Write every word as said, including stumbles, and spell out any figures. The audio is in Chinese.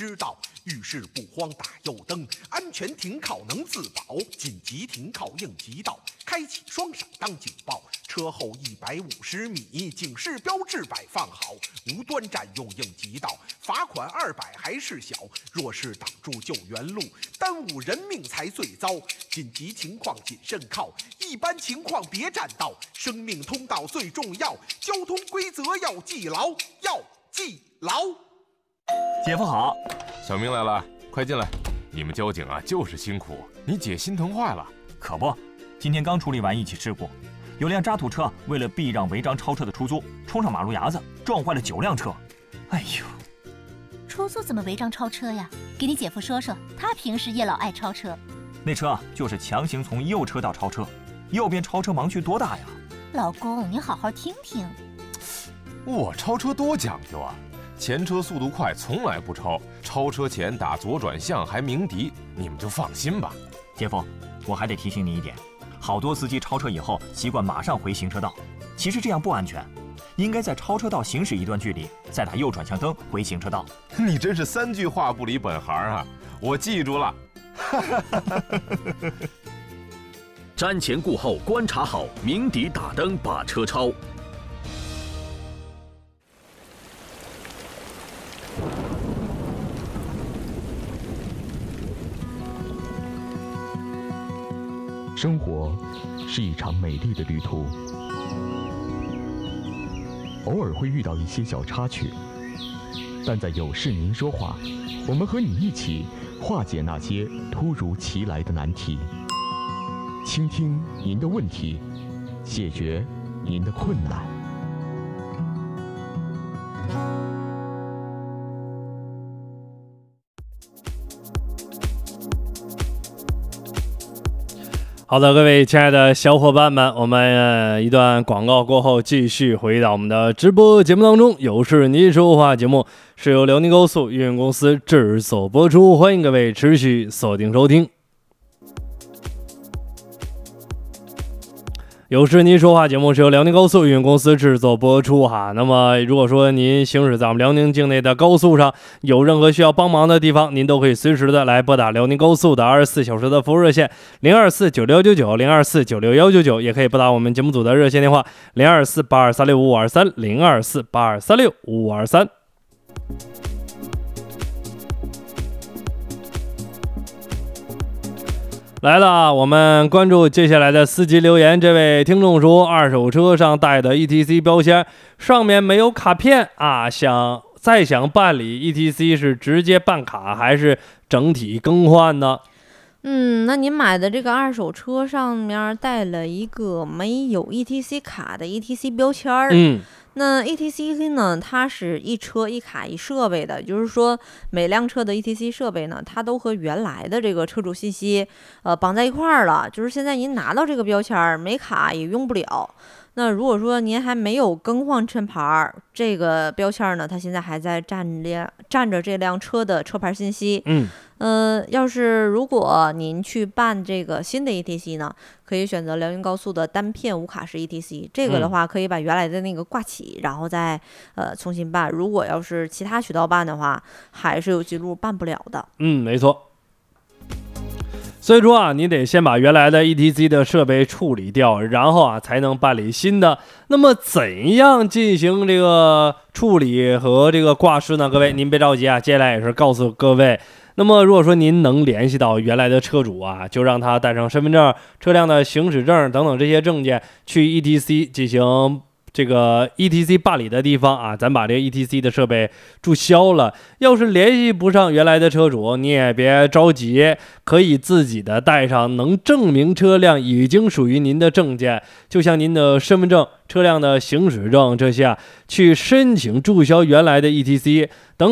知道。遇事不慌打右灯，安全停靠能自保，紧急停靠应急道，开启双闪当警报。车后一百五十米，警示标志摆放好，无端占用应急道，罚款二百还是小。若是挡住救援路，耽误人命才最糟。紧急情况谨慎靠，一般情况别占道。生命通道最重要，交通规则要记牢，要记牢。 姐夫好。 小明来了，快进来。你们交警啊，就是辛苦，你姐心疼坏了。 可不，今天刚处理完一起事故，有辆渣土车为了避让违章超车的出租，冲上马路牙子，撞坏了九辆车。哎呦， 出租怎么违章超车呀？给你姐夫说说，他平时也老爱超车。 那车就是强行从右车道超车，右边超车盲区多大呀？ 老公，你好好听听。 我超车多讲究啊！前车速度快，从来不超，超车前打左转向还鸣笛，你们就放心吧。 姐夫，我还得提醒你一点，好多司机超车以后习惯马上回行车道，其实这样不安全，应该在超车道行驶一段距离，再打右转向灯回行车道。 你真是三句话不离本行啊！我记住了。 瞻前顾后观察好，鸣笛打灯把车超。 生活是一场美丽的旅途，偶尔会遇到一些小插曲，但在有事您说话，我们和你一起化解那些突如其来的难题，倾听您的问题，解决您的困难。 好的，各位亲爱的小伙伴们，我们一段广告过后继续回到我们的直播节目当中。有事您说话节目是由辽宁高速运营公司制作播出，欢迎各位持续锁定收听。有事您说话节目是由辽宁高速运营公司制作播出哈。那么如果说您行驶在我们辽宁境内的高速上，有任何需要帮忙的地方，您都可以随时的来拨打辽宁高速的二十四小时的服务热线零二四九六幺九九零二四九六幺九九，也可以拨打我们节目组的热线电话零二四八二三六五二三零二四八二三六五二三。来了，我们关注接下来的四级留言。这位听众说，二手车上带的 E T C 标签上面没有卡片啊，想再想办理 E T C 是直接办卡还是整体更换呢？ 嗯，那您买的这个二手车上面带了一个没有 E T C 卡的 E T C 标签儿。 嗯。 那 E T C 呢，它是一车一卡一设备的，也就是说每辆车的 E T C 设备呢，它都和原来的这个车主信息呃绑在一块儿了，就是现在您拿到这个标签没卡也用不了。那如果说您还没有更换车牌，这个标签呢，它现在还在占列占着这辆车的车牌信息。 嗯， 呃，要是如果您去办这个新的 E T C 呢，可以选择辽宁高速的单片无卡式 E T C， 这个的话可以把原来的那个挂起，然后再呃重新办。如果要是其他渠道办的话，还是有记录办不了的。 嗯，没错。所以说啊，你得先把原来的 E T C 的设备处理掉，然后啊才能办理新的。那么怎样进行这个处理和这个挂失呢？各位您别着急啊，接下来也是告诉各位。那么如果说您能联系到原来的车主啊，就让他带上身份证、车辆的行驶证等等这些证件去 E T C 进行这个 E T C 办理的地方啊，咱把这个 E T C 的设备注销了。要是联系不上原来的车主，你也别着急，可以自己的带上能证明车辆已经属于您的证件，就像您的身份证、车辆的行驶证这些啊，去申请注销原来的 E T C。等